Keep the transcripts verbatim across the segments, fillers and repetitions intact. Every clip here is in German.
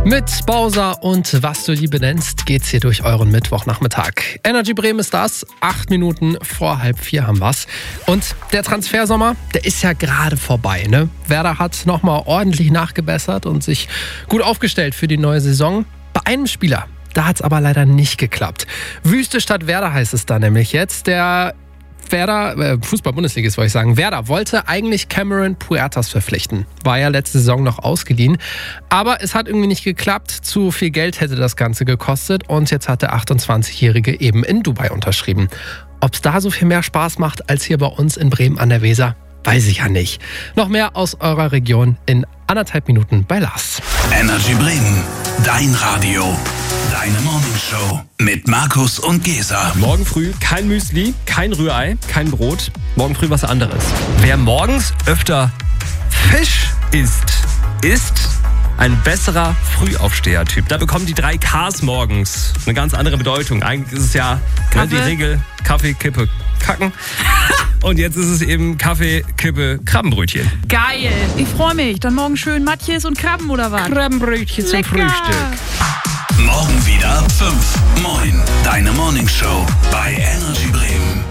Mit Bowser und was du Liebe nennst, geht's hier durch euren Mittwochnachmittag. Energy Bremen ist das. Acht Minuten vor halb vier haben wir's. Und der Transfersommer, der ist ja gerade vorbei, ne? Werder hat nochmal ordentlich nachgebessert und sich gut aufgestellt für die neue Saison. Bei einem Spieler, da hat's aber leider nicht geklappt. Wüste Stadt Werder heißt es da nämlich jetzt. Der Werder, äh, Fußball-Bundesligist wollte ich sagen, Werder wollte eigentlich Cameron Puertas verpflichten. War ja letzte Saison noch ausgeliehen. Aber es hat irgendwie nicht geklappt. Zu viel Geld hätte das Ganze gekostet. Und jetzt hat der achtundzwanzigjährige eben in Dubai unterschrieben. Ob es da so viel mehr Spaß macht als hier bei uns in Bremen an der Weser, weiß ich ja nicht. Noch mehr aus eurer Region in anderthalb Minuten bei Lars. Energy Bremen, dein Radio. Deine Morningshow mit Markus und Gesa. Morgen früh kein Müsli, kein Rührei, kein Brot. Morgen früh was anderes. Wer morgens öfter Fisch isst, ist ein besserer Frühaufsteher-Typ. Da bekommen die drei Ks morgens eine ganz andere Bedeutung. Eigentlich ist es ja ne, die Regel Kaffee, Kippe, Kacken. Und jetzt ist es eben Kaffee, Kippe, Krabbenbrötchen. Geil. Ich freue mich. Dann morgen schön Matjes und Krabben oder was? Krabbenbrötchen zum Frühstück. Morgen wieder ab fünf. Moin, deine Morningshow bei Energy Bremen.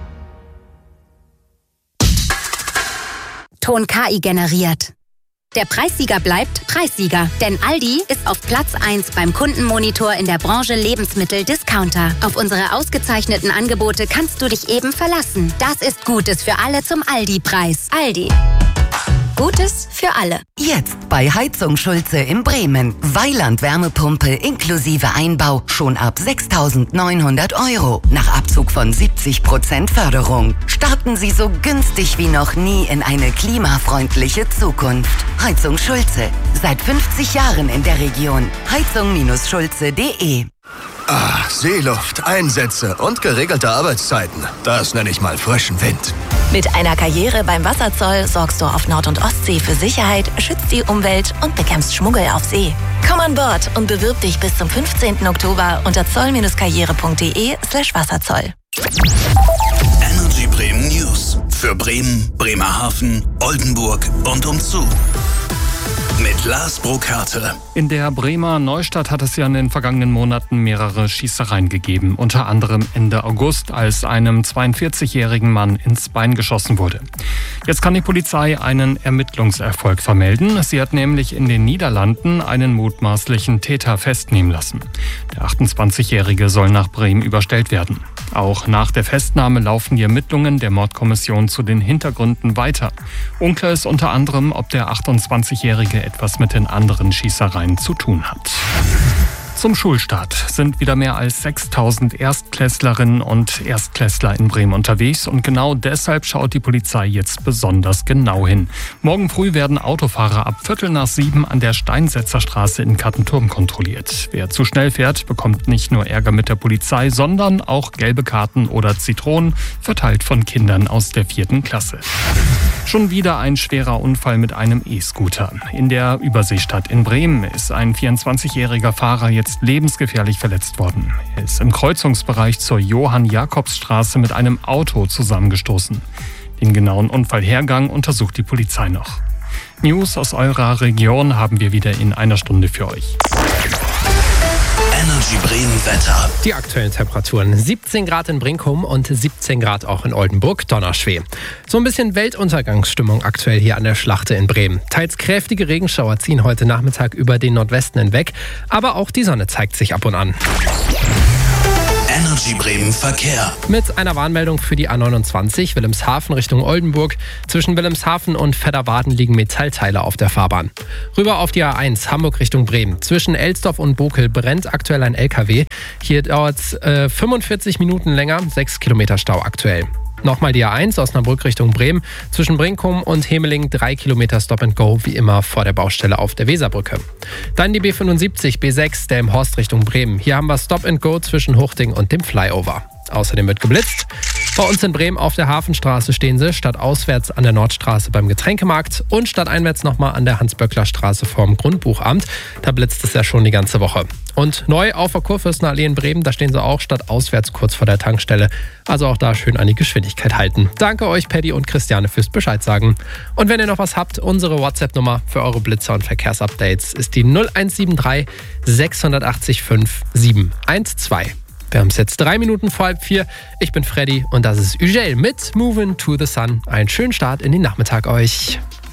Ton K I generiert. Der Preissieger bleibt Preissieger, denn Aldi ist auf Platz eins beim Kundenmonitor in der Branche Lebensmittel-Discounter. Auf unsere ausgezeichneten Angebote kannst du dich eben verlassen. Das ist Gutes für alle zum Aldi-Preis. Aldi. Gutes für alle. Jetzt bei Heizung Schulze in Bremen. Weiland-Wärmepumpe inklusive Einbau schon ab sechstausendneunhundert Euro. Nach Abzug von siebzig Prozent Förderung. Starten Sie so günstig wie noch nie in eine klimafreundliche Zukunft. Heizung Schulze. Seit fünfzig Jahren in der Region. heizung Schulze punkt de. Ah, Seeluft, Einsätze und geregelte Arbeitszeiten. Das nenne ich mal frischen Wind. Mit einer Karriere beim Wasserzoll sorgst du auf Nord- und Ostsee für Sicherheit, schützt die Umwelt und bekämpfst Schmuggel auf See. Komm an Bord und bewirb dich bis zum fünfzehnten Oktober unter zoll-karriere punkt de slash Wasserzoll. Energy Bremen News für Bremen, Bremerhaven, Oldenburg und umzu. Mit Lars Burkhardt. In der Bremer Neustadt hat es ja in den vergangenen Monaten mehrere Schießereien gegeben. Unter anderem Ende August, als einem zweiundvierzigjährigen Mann ins Bein geschossen wurde. Jetzt kann die Polizei einen Ermittlungserfolg vermelden. Sie hat nämlich in den Niederlanden einen mutmaßlichen Täter festnehmen lassen. Der achtundzwanzigjährige soll nach Bremen überstellt werden. Auch nach der Festnahme laufen die Ermittlungen der Mordkommission zu den Hintergründen weiter. Unklar ist unter anderem, ob der achtundzwanzigjährige etwas mit den anderen Schießereien zu tun hat. Zum Schulstart sind wieder mehr als sechstausend Erstklässlerinnen und Erstklässler in Bremen unterwegs und genau deshalb schaut die Polizei jetzt besonders genau hin. Morgen früh werden Autofahrer ab Viertel nach sieben an der Steinsetzerstraße in Kattenturm kontrolliert. Wer zu schnell fährt, bekommt nicht nur Ärger mit der Polizei, sondern auch gelbe Karten oder Zitronen, verteilt von Kindern aus der vierten Klasse. Schon wieder ein schwerer Unfall mit einem E-Scooter. In der Überseestadt in Bremen ist ein vierundzwanzigjähriger Fahrer jetzt lebensgefährlich verletzt worden. Er ist im Kreuzungsbereich zur Johann-Jakobs-Straße mit einem Auto zusammengestoßen. Den genauen Unfallhergang untersucht die Polizei noch. News aus eurer Region haben wir wieder in einer Stunde für euch. Energy Bremen Wetter. Die aktuellen Temperaturen: siebzehn Grad in Brinkum und siebzehn Grad auch in Oldenburg, Donnerschwee. So ein bisschen Weltuntergangsstimmung aktuell hier an der Schlachte in Bremen. Teils kräftige Regenschauer ziehen heute Nachmittag über den Nordwesten hinweg, aber auch die Sonne zeigt sich ab und an. Energy Bremen Verkehr. Mit einer Warnmeldung für die A neunundzwanzig Wilhelmshaven Richtung Oldenburg. Zwischen Wilhelmshaven und Vedderwarden liegen Metallteile auf der Fahrbahn. Rüber auf die A eins Hamburg Richtung Bremen. Zwischen Elsdorf und Bokel brennt aktuell ein L K W. Hier dauert es äh, fünfundvierzig Minuten länger, sechs Kilometer Stau aktuell. Nochmal die A eins Osnabrück Richtung Bremen. Zwischen Brinkum und Hemeling drei Kilometer Stop and Go, wie immer vor der Baustelle auf der Weserbrücke. Dann die B fünfundsiebzig B sechs Delmenhorst Richtung Bremen. Hier haben wir Stop and Go zwischen Huchting und dem Flyover. Außerdem wird geblitzt. Bei uns in Bremen auf der Hafenstraße stehen sie, statt auswärts an der Nordstraße beim Getränkemarkt und statt einwärts nochmal an der Hans-Böckler-Straße vorm Grundbuchamt. Da blitzt es ja schon die ganze Woche. Und neu auf der Kurfürstenallee in Bremen, da stehen sie auch statt auswärts kurz vor der Tankstelle. Also auch da schön an die Geschwindigkeit halten. Danke euch, Paddy und Christiane, fürs Bescheid sagen. Und wenn ihr noch was habt, unsere WhatsApp-Nummer für eure Blitzer und Verkehrsupdates ist die null eins sieben drei sechs acht fünf sieben eins zwei. Wir haben es jetzt drei Minuten vor halb vier. Ich bin Freddy und das ist Ugel mit Movin' to the Sun. Einen schönen Start in den Nachmittag euch.